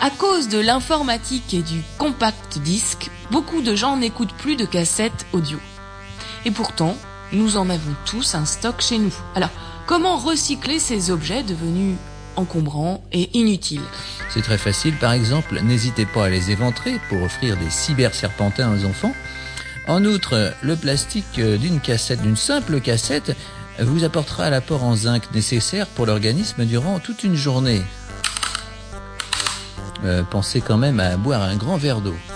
À cause de l'informatique et du compact disque, beaucoup de gens n'écoutent plus de cassettes audio. Et pourtant, nous en avons tous un stock chez nous. Alors, comment recycler ces objets devenus encombrants et inutiles ? C'est très facile, par exemple, n'hésitez pas à les éventrer pour offrir des cyberserpentins aux enfants. En outre, le plastique d'une simple cassette, vous apportera l'apport en zinc nécessaire pour l'organisme durant toute une journée. Pensez quand même à boire un grand verre d'eau.